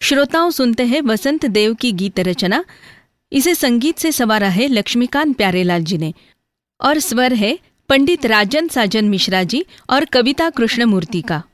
श्रोताओं, सुनते हैं वसंत देव की गीत रचना। इसे संगीत से संवारा है लक्ष्मीकांत प्यारेलाल जी ने और स्वर है पंडित राजन साजन मिश्रा जी और कविता कृष्णमूर्ति का।